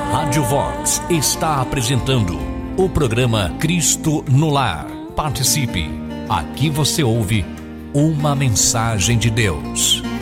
Rádio Vox está apresentando o programa Cristo no Lar. Participe! Aqui você ouve uma mensagem de Deus.